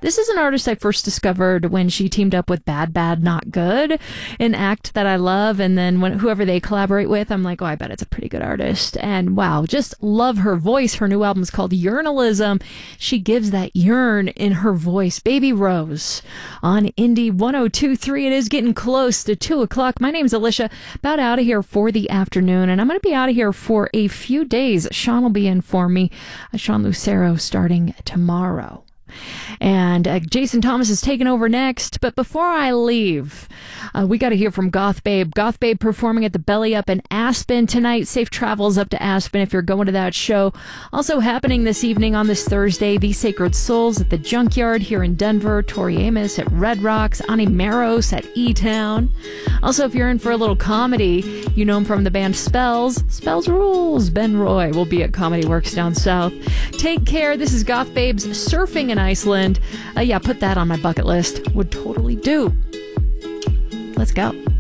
This is an artist I first discovered when she teamed up with Bad Bad Not Good, an act that I love. And then whoever they collaborate with, I'm like, oh, I bet it's a pretty good artist. And wow, just love her voice. Her new album is called Yearnalism. She gives that yearn in her voice. Baby Rose on Indie 102.3. It is getting close to 2 o'clock. My name's Alicia. About out of here for the afternoon. And I'm going to be out of here for a few days. Sean will be in for me. Sean Lucero starting tomorrow. And Jason Thomas is taking over next. But before I leave, we got to hear from Goth Babe. Goth Babe performing at the Belly Up in Aspen tonight. Safe travels up to Aspen if you're going to that show. Also happening this evening on this Thursday, The Sacred Souls at the Junkyard here in Denver. Tori Amos at Red Rocks. Ani Maros at E-Town. Also, if you're in for a little comedy, you know him from the band Spells. Spells rules. Ben Roy will be at Comedy Works down south. Take care. This is Goth Babe's Surfing in Iceland. Yeah, put that on my bucket list. Would totally do. Let's go.